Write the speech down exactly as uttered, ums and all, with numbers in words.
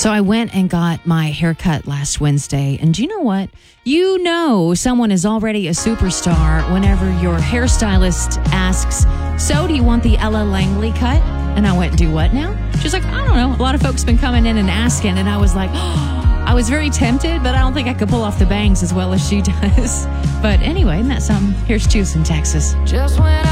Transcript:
So I went and got my haircut last Wednesday. And do you know what? You know someone is already a superstar whenever your hairstylist asks, so do you want the Ella Langley cut? And I went, do what now? She's like, I don't know. A lot of folks been coming in and asking. And I was like, oh, I was very tempted, but I don't think I could pull off the bangs as well as she does. But anyway, isn't that something? Here's Juice in Texas. Just when I